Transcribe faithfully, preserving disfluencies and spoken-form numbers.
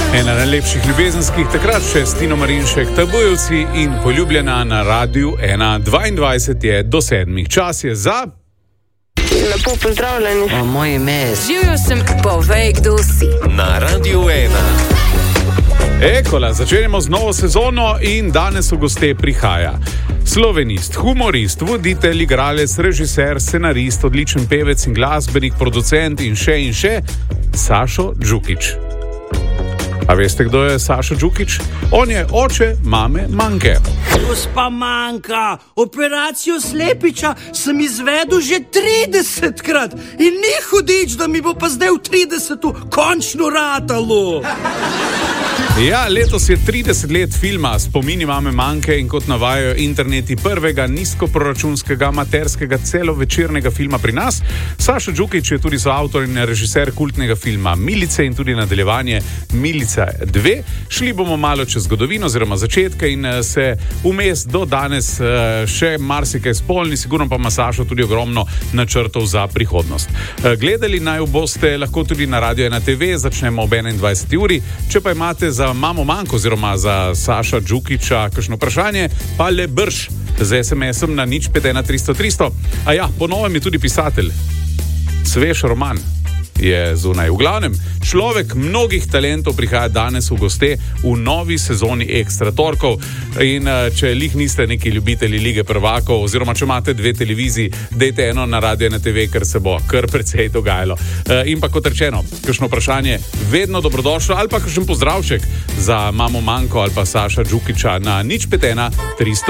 Ena najlepših ljubezenskih, takrat še s Tino Marinšek, Tabojevci in Poljubljena na Radiu ena dvaindvajset je do sedmih. Čas je za... Lepo pozdravljeni. O, moje ime je... Živjo sem, povej, kdo si. Na Radiu ena. Ekola, začenjamo z novo sezono in danes v goste prihaja slovenist, humorist, voditelj, igralec, režiser, scenarist, odličen pevec in glasbenik, producent in še in še, Sašo Džukić. A veste, kdo je Sašo Džukić? On je oče mame Manke. Gospa Manka, operacijo slepiča sem izvedel že tridesetkrat in ni hudič, da mi bo pa zdaj v tridesetu končno ratalo. Ja, letos je trideset let filma Spomini mame Manke in kot navajajo interneti prvega nizkoproračunskega amaterskega celovečernega filma pri nas. Sašo Džukić je tudi soavtor in režiser kultnega filma Milice in tudi nadaljevanje Milica dve. Šli bomo malo čez zgodovino oziroma začetke in se vmes do danes še marsikaj spolni, sigurno pa ima Sašo tudi ogromno načrtov za prihodnost. Gledali naj boste lahko tudi na Radio ena te ve, začnemo ob enaindvajseti uri. Če pa imate za mamo Manko oziroma za Saša Džukića kakšno vprašanje, pa le brž z es em esom na nič pet ena tristo tristo. A ja, po novem je tudi pisatelj. Svež roman je zunaj. V glavnem, človek mnogih talentov prihaja danes v goste v novi sezoni Ekstra torkov. In če lih niste neki ljubitelji Lige prvakov, oziroma če imate dve televiziji, dejte eno na Radio ena te ve, ker se bo kar precej dogajalo. In pa kot rečeno, kakšno vprašanje vedno dobrodošlo, ali pa kakšen pozdravček za mamo Manko ali pa Saša Džukića na nič pet ena tristo